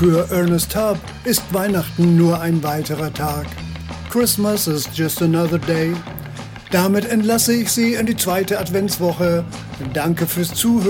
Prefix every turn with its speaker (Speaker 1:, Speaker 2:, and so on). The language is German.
Speaker 1: Für Ernest Tubb ist Weihnachten nur ein weiterer Tag. Christmas is just another day. Damit entlasse ich Sie in die zweite Adventswoche. Danke fürs Zuhören.